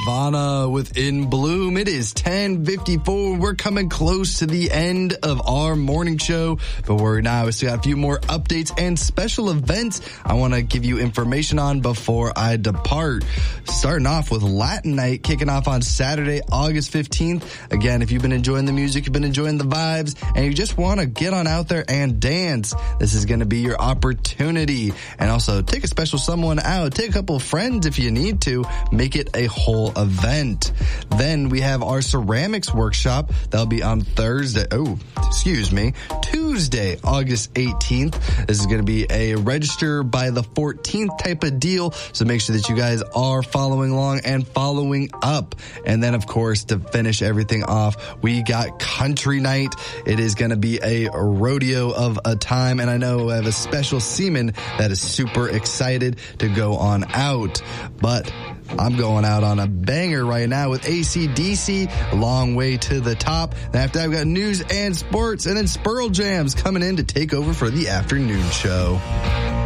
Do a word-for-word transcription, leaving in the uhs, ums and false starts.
Nirvana with In Bloom. It is ten fifty-four. We're coming close to the end of our morning show, but we're now we still got a few more updates and special events I want to give you information on before I depart. Starting off with Latin Night, kicking off on Saturday, August fifteenth. Again, if you've been enjoying the music, you've been enjoying the vibes, and you just want to get on out there and dance, this is going to be your opportunity. And also, take a special someone out. Take a couple of friends if you need to. Make it a whole event. Then we have our ceramics workshop. That'll be on Thursday. Oh, excuse me. Tuesday, August eighteenth. This is going to be a register by the fourteenth type of deal. So make sure that you guys are following along and following up. And then, of course, to finish everything off, we got Country Night. It is going to be a rodeo of a time. And I know I have a special seaman that is super excited to go on out. But I'm going out on a banger right now with A C D C, Long Way to the Top. And after that, I've got news and sports, and then Spurl Jams coming in to take over for the afternoon show.